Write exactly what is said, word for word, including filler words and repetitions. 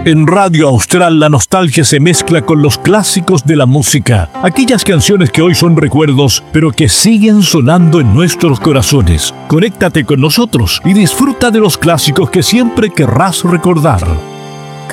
En Radio Austral la nostalgia se mezcla con los clásicos de la música, aquellas canciones que hoy son recuerdos, pero que siguen sonando en nuestros corazones. Conéctate con nosotros y disfruta de los clásicos que siempre querrás recordar.